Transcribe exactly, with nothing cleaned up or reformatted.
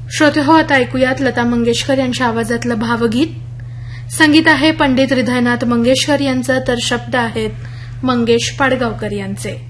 श्रोते हो, आता ऐकूयात लता मंगेशकर यांच्या आवाजातलं भावगीत. संगीत आहे पंडित हृदयनाथ मंगेशकर यांचं, तर शब्द आहेत मंगेश पाडगावकर यांचे.